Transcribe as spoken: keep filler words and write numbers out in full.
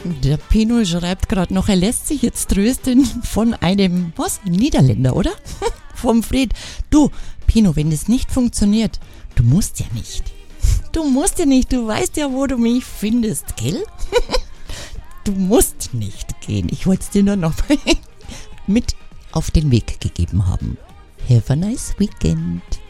Der Pino schreibt gerade noch, er lässt sich jetzt trösten von einem, was, Niederländer, oder? Vom Fred. Du, Pino, wenn das nicht funktioniert, du musst ja nicht. Du musst ja nicht, du weißt ja, wo du mich findest, gell? Du musst nicht gehen. Ich wollte es dir nur noch mit auf den Weg gegeben haben. Have a nice weekend.